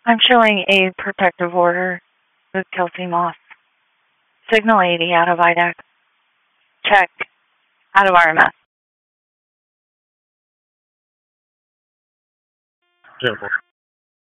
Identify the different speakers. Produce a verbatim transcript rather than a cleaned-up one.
Speaker 1: I'm showing a protective order with Kelsey Moss. Signal eighty out of I D A C. Check. Out of R M S.
Speaker 2: Simple.